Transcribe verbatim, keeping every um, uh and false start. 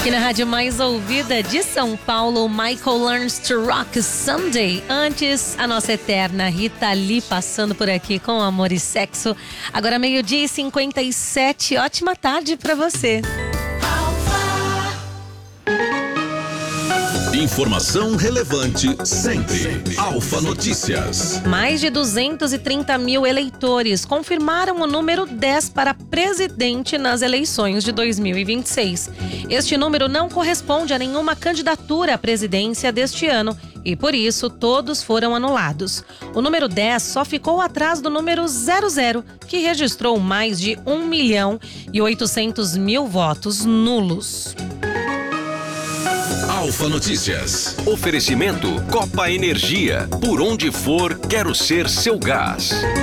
Aqui na rádio mais ouvida de São Paulo, Michael Learns to Rock Someday. Antes, a nossa eterna Rita Lee passando por aqui com Amor e Sexo. Agora meio-dia e cinquenta e sete. Ótima tarde pra você. Informação relevante sempre. Alfa Notícias. Mais de duzentos e trinta mil eleitores confirmaram o número dez para presidente nas eleições de dois mil e vinte e seis. Este número não corresponde a nenhuma candidatura à presidência deste ano e, por isso, todos foram anulados. O número dez só ficou atrás do número zero zero, que registrou mais de um milhão e oitocentos mil votos nulos. Alfa Notícias. Oferecimento Copa Energia. Por onde for, quero ser seu gás.